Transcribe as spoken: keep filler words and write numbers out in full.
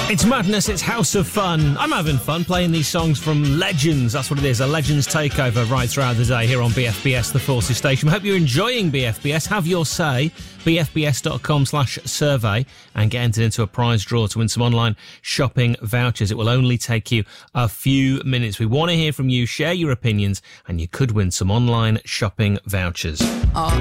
It's madness, it's House of Fun. I'm having fun playing these songs from Legends. That's what it is, a Legends takeover right throughout the day here on B F B S, the Forces Station. I hope you're enjoying B F B S. Have your say. B F B S dot com slash survey and get entered into a prize draw to win some online shopping vouchers. It will only take you a few minutes. We want to hear from you. Share your opinions and you could win some online shopping vouchers. Oh.